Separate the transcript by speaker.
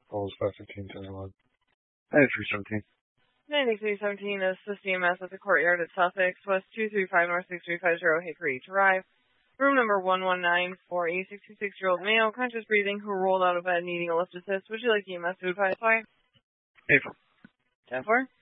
Speaker 1: calls 515 1011. 9317.
Speaker 2: 9317 is the CMS at the Courtyard at Suffolk, West 235 North 6350 Hickory Drive. Room number 119 for a 66-year-old male, conscious breathing, who rolled out of bed needing a lift assist. Would you like EMS to advise? Why?
Speaker 1: April.
Speaker 2: 10-4.